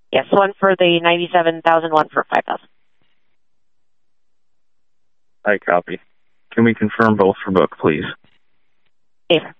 Yes, one for the 97,000, one for 5,000. I copy. Can we confirm both for book, please? Ava.